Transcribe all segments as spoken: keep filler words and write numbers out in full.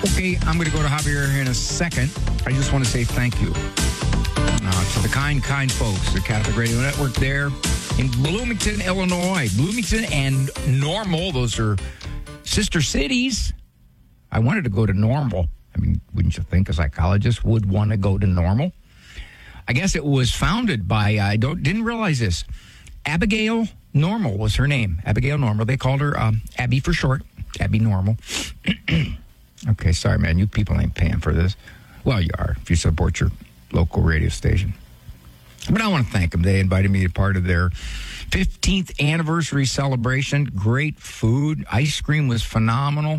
Okay, I'm going to go to Javier in a second. I just want to say thank you uh, to the kind, kind folks at Catholic Radio Network there in Bloomington, Illinois. Bloomington and Normal, those are sister cities. I wanted to go to Normal. I mean, wouldn't you think a psychologist would want to go to Normal? I guess it was founded by, I don't didn't realize this, Abigail Normal was her name. Abigail Normal. They called her um, Abby for short. Abby Normal. Okay, sorry, man. You people ain't paying for this. Well, you are if you support your local radio station. But I want to thank them. They invited me to part of their fifteenth anniversary celebration. Great food. Ice cream was phenomenal.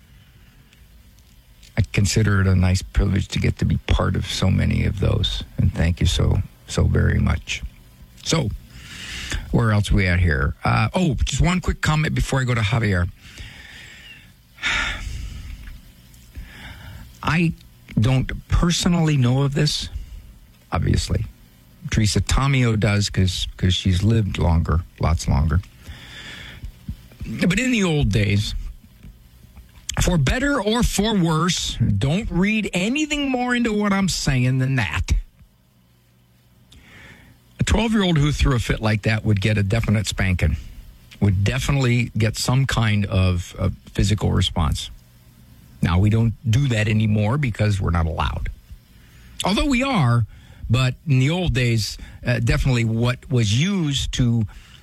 I consider it a nice privilege to get to be part of so many of those. And thank you so, so very much. So, where else are we at here? Uh, oh, just one quick comment before I go to Javier. I don't personally know of this, obviously. Teresa Tomeo does because because she's lived longer, lots longer. But in the old days, for better or for worse, don't read anything more into what I'm saying than that. A twelve-year-old who threw a fit like that would get a definite spanking, would definitely get some kind of, of physical response. Now, we don't do that anymore because we're not allowed. Although we are, but in the old days, uh, definitely what was used to